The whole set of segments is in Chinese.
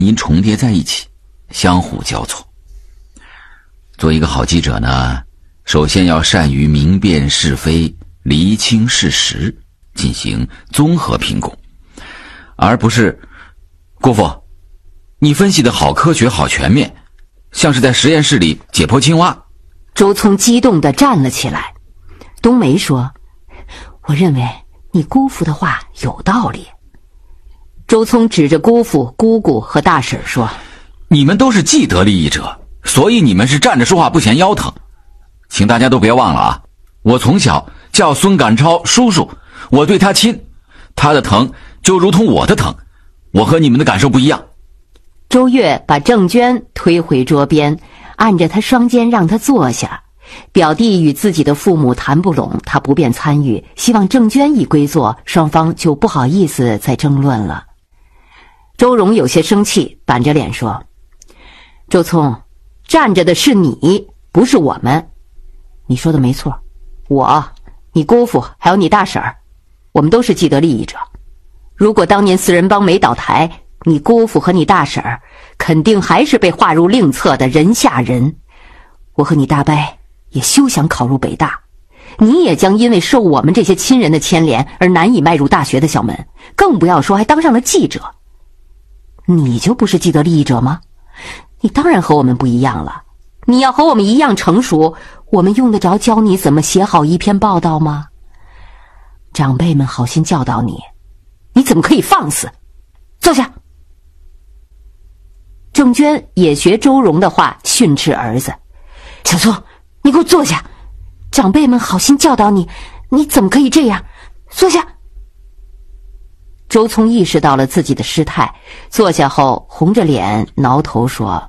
因重叠在一起，相互交错。做一个好记者呢，首先要善于明辨是非，厘清事实，进行综合评估，而不是姑父，你分析的好科学好全面，像是在实验室里解剖青蛙。 周聪激动地站了起来。冬梅说，我认为你姑父的话有道理。周聪指着姑父、姑姑和大婶说， 你们都是既得利益者，所以你们是站着说话不嫌腰疼。请大家都别忘了啊，我从小叫孙赶超叔叔，我对他亲，他的疼就如同我的疼，我和你们的感受不一样。 周月把郑娟推回桌边，按着她双肩让她坐下。表弟与自己的父母谈不拢，他不便参与，希望郑娟一归坐，双方就不好意思再争论了。周荣有些生气，板着脸说，周聪，站着的是你，不是我们。你说的没错，我、你姑父还有你大婶儿，我们都是既得利益者。如果当年四人帮没倒台，你姑父和你大婶儿肯定还是被划入另册的人下人。我和你大伯也休想考入北大，你也将因为受我们这些亲人的牵连而难以迈入大学的校门，更不要说还当上了记者。你就不是既得利益者吗？你当然和我们不一样了。你要和我们一样成熟，我们用得着教你怎么写好一篇报道吗？长辈们好心教导你，你怎么可以放肆？坐下。郑娟也学周荣的话训斥儿子，小聪，你给我坐下，长辈们好心教导你，你怎么可以这样？坐下。周聪意识到了自己的失态，坐下后红着脸挠头说，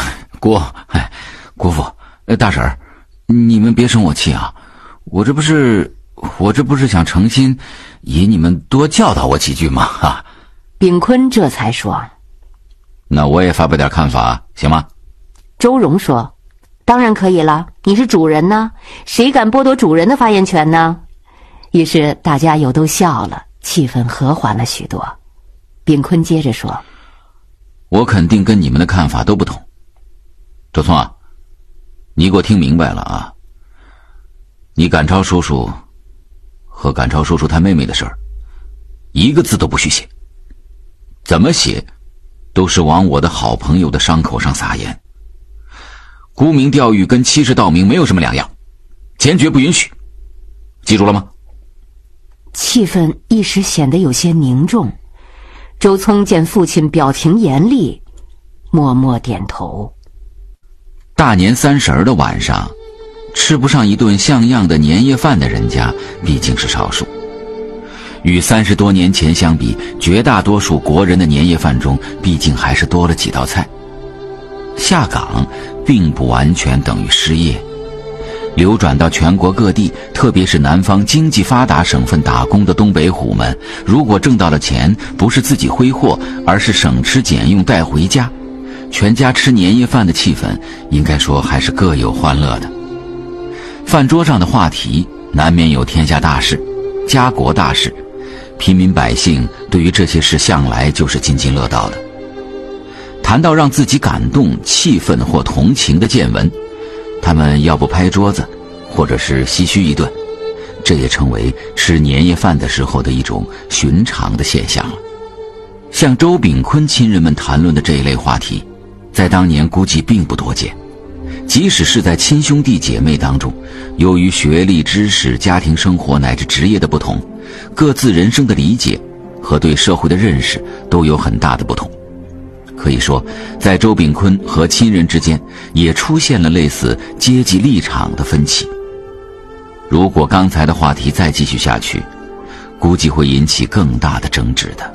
姑父，大婶儿，你们别生我气啊，我这不是想诚心以你们多教导我几句吗？啊！ 炳坤这才说， 那我也发表点看法行吗？ 周荣说，当然可以了，你是主人呢，谁敢剥夺主人的发言权呢？于是大家又都笑了，气氛和缓了许多。炳坤接着说， 我肯定跟你们的看法都不同。周聪啊，你给我听明白了啊，你赶超叔叔和赶超叔叔他妹妹的事儿，一个字都不许写，怎么写都是往我的好朋友的伤口上撒盐。沽名钓誉跟欺世盗名没有什么两样，坚决不允许，记住了吗？ 气氛一时显得有些凝重。周聪见父亲表情严厉，默默点头。 大年30的晚上，吃不上一顿像样的年夜饭的人家毕竟是少数。与30多年前相比，绝大多数国人的年夜饭中毕竟还是多了几道菜。下岗并不完全等于失业，流转到全国各地，特别是南方经济发达省份打工的东北虎们，如果挣到了钱，不是自己挥霍，而是省吃俭用带回家，全家吃年夜饭的气氛应该说还是各有欢乐的。饭桌上的话题难免有天下大事、家国大事，平民百姓对于这些事向来就是津津乐道的。谈到让自己感动、气愤或同情的见闻，他们要不拍桌子，或者是唏嘘一顿，这也成为吃年夜饭的时候的一种寻常的现象了。像周炳坤亲人们谈论的这一类话题，在当年估计并不多见。即使是在亲兄弟姐妹当中，由于学历、知识、家庭生活乃至职业的不同，各自人生的理解和对社会的认识都有很大的不同。可以说，在周炳坤和亲人之间也出现了类似阶级立场的分歧。如果刚才的话题再继续下去，估计会引起更大的争执的。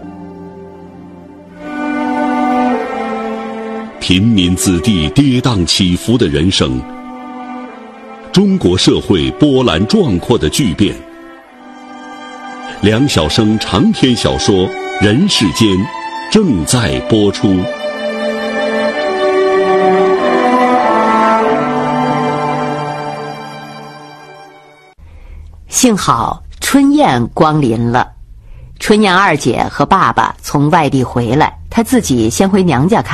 平民子弟跌宕起伏的人生，中国社会波澜壮阔的巨变。梁晓声长篇小说《人世间》正在播出。 幸好春燕光临了。春燕二姐和爸爸从外地回来，她自己先回娘家看